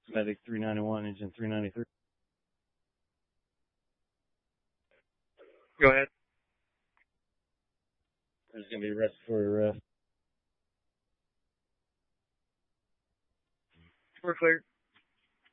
Medic 391, engine 393. Go ahead. There's going to be a respiratory arrest. We're clear.